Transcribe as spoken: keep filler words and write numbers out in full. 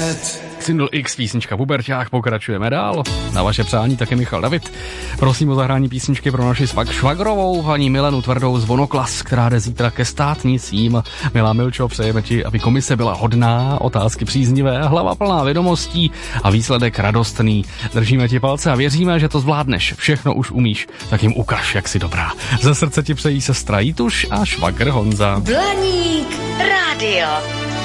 deset. Single X, písnička Puberťák, pokračujeme dál. Na vaše přání také Michal David. Prosím o zahrání písničky pro naši švagrovou, paní Milenu Tvrdou z Vonoklas, která jde zítra ke státnicím. Milá Milčo, přejeme ti, aby komise byla hodná, otázky příznivé, hlava plná vědomostí a výsledek radostný. Držíme ti palce a věříme, že to zvládneš. Všechno už umíš, tak jim ukaž, jak jsi dobrá. Ze srdce ti přejí sestra Jituš a švagr Honza. Blaník rádio.